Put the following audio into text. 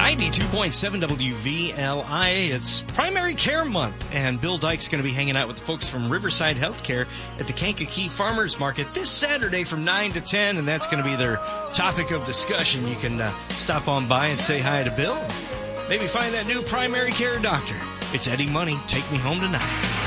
92.7 WVLI. It's Primary Care Month, and Bill Dyke's going to be hanging out with the folks from Riverside Healthcare at the Kankakee Farmers Market this Saturday from 9 to 10, and that's going to be their topic of discussion. You can stop on by and say hi to Bill. Maybe find that new primary care doctor. It's Eddie Money. Take me home tonight.